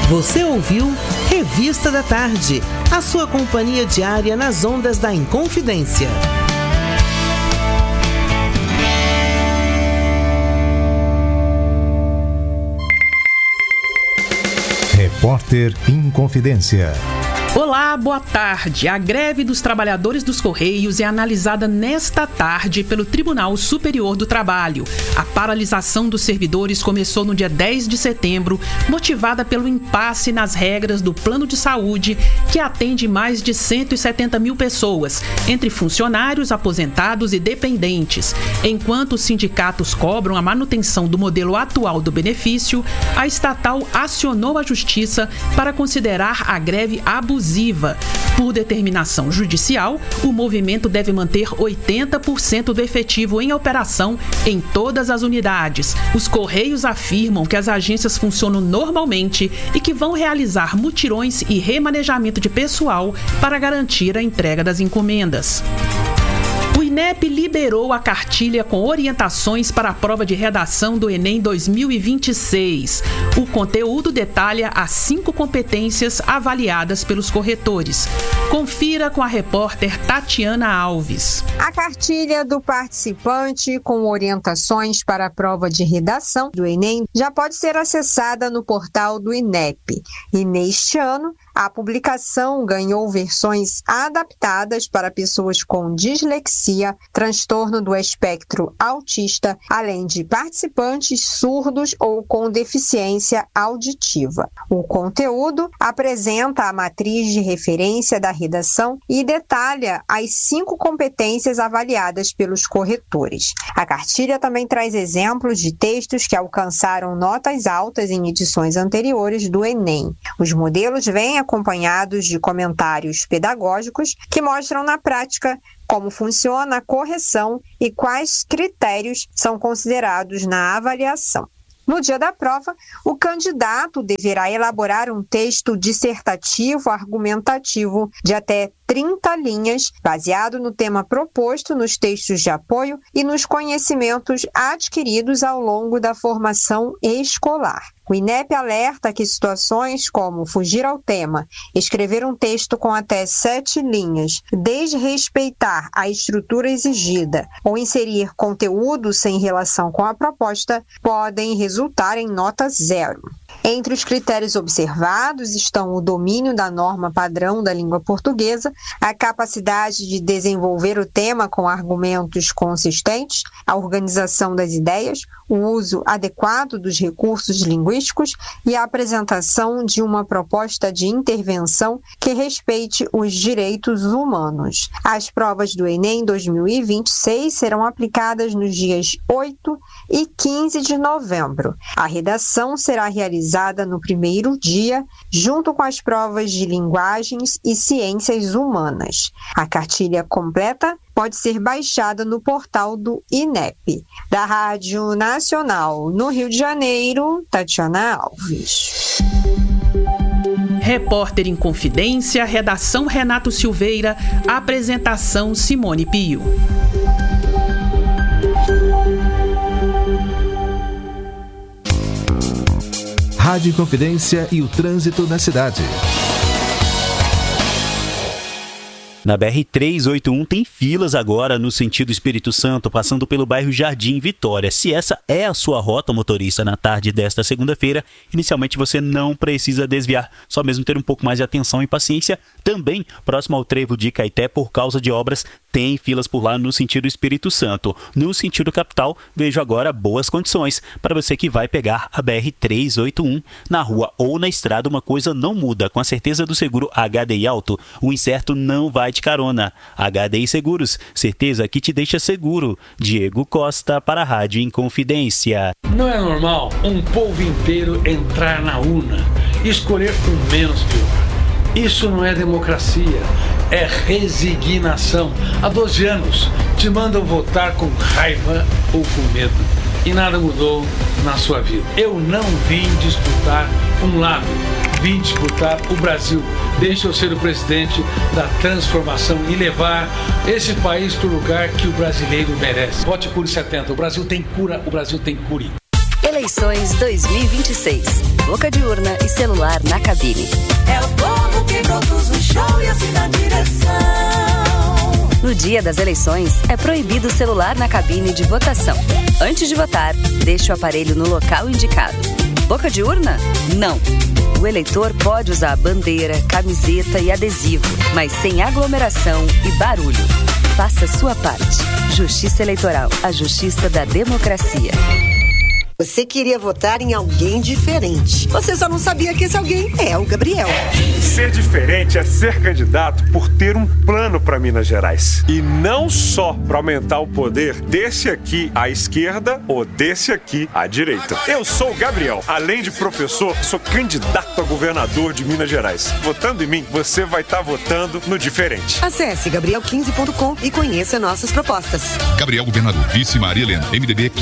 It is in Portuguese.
Você ouviu Revista da Tarde, a sua companhia diária nas ondas da Inconfidência. Repórter Inconfidência. Olá, boa tarde. A greve dos trabalhadores dos Correios é analisada nesta tarde pelo Tribunal Superior do Trabalho. A paralisação dos servidores começou no dia 10 de setembro, motivada pelo impasse nas regras do plano de saúde, que atende mais de 170 mil pessoas, entre funcionários, aposentados e dependentes. Enquanto os sindicatos cobram a manutenção do modelo atual do benefício, a estatal acionou a Justiça para considerar a greve abusiva. Por determinação judicial, o movimento deve manter 80% do efetivo em operação em todas as unidades. Os Correios afirmam que as agências funcionam normalmente e que vão realizar mutirões e remanejamento de pessoal para garantir a entrega das encomendas. O INEP liberou a cartilha com orientações para a prova de redação do Enem 2026. O conteúdo detalha as 5 competências avaliadas pelos corretores. Confira com a repórter Tatiana Alves. A cartilha do participante com orientações para a prova de redação do Enem já pode ser acessada no portal do INEP. E neste ano, a publicação ganhou versões adaptadas para pessoas com dislexia, transtorno do espectro autista, além de participantes surdos ou com deficiência auditiva. O conteúdo apresenta a matriz de referência da redação e detalha as 5 competências avaliadas pelos corretores. A cartilha também traz exemplos de textos que alcançaram notas altas em edições anteriores do Enem. Os modelos vêm acompanhados de comentários pedagógicos que mostram na prática como funciona a correção e quais critérios são considerados na avaliação. No dia da prova, o candidato deverá elaborar um texto dissertativo argumentativo de até 30 linhas, baseado no tema proposto nos textos de apoio e nos conhecimentos adquiridos ao longo da formação escolar. O INEP alerta que situações como fugir ao tema, escrever um texto com até 7 linhas, desrespeitar a estrutura exigida ou inserir conteúdo sem relação com a proposta podem resultar em nota 0. Entre os critérios observados estão o domínio da norma padrão da língua portuguesa, a capacidade de desenvolver o tema com argumentos consistentes, a organização das ideias, o uso adequado dos recursos linguísticos e a apresentação de uma proposta de intervenção que respeite os direitos humanos. As provas do Enem 2026 serão aplicadas nos dias 8 e 15 de novembro. A redação será realizada no primeiro dia, junto com as provas de linguagens e ciências humanas. A cartilha completa pode ser baixada no portal do INEP. Da Rádio Nacional, no Rio de Janeiro, Tatiana Alves. Repórter Inconfidência, redação Renato Silveira, apresentação Simone Pio. Rádio Inconfidência e o trânsito na cidade. Na BR-381 tem filas agora no sentido Espírito Santo, passando pelo bairro Jardim Vitória. Se essa é a sua rota, motorista, na tarde desta segunda-feira, inicialmente você não precisa desviar, só mesmo ter um pouco mais de atenção e paciência. Também, próximo ao trevo de Caeté, por causa de obras, tem filas por lá no sentido Espírito Santo. No sentido capital, vejo agora boas condições. Para você que vai pegar a BR-381 na rua ou na estrada, uma coisa não muda. Com a certeza do seguro HDI Auto, o incerto não vai de carona. HDI Seguros, certeza que te deixa seguro. Diego Costa para a Rádio Inconfidência. Não é normal um povo inteiro entrar na urna e escolher o menos pior. Isso não é democracia, é resignação. Há 12 anos te mandam votar com raiva ou com medo e nada mudou na sua vida. Eu não vim disputar um lado, vim disputar o Brasil. Deixa eu ser o presidente da transformação e levar esse país para o lugar que o brasileiro merece. Vote Cure 70. O Brasil tem cura, o Brasil tem cure. Eleição Eleições 2026. Boca de urna e celular na cabine. É o povo que produz o show e assina a direção. No dia das eleições, é proibido o celular na cabine de votação. Antes de votar, deixe o aparelho no local indicado. Boca de urna? Não. O eleitor pode usar bandeira, camiseta e adesivo, mas sem aglomeração e barulho. Faça sua parte. Justiça Eleitoral, a justiça da democracia. Você queria votar em alguém diferente. Você só não sabia que esse alguém é o Gabriel. Ser diferente é ser candidato por ter um plano para Minas Gerais. E não só para aumentar o poder desse aqui à esquerda ou desse aqui à direita. Eu sou o Gabriel. Além de professor, sou candidato a governador de Minas Gerais. Votando em mim, você vai estar votando no diferente. Acesse gabriel15.com e conheça nossas propostas. Gabriel Governador, vice Maria Helena, MDB 15.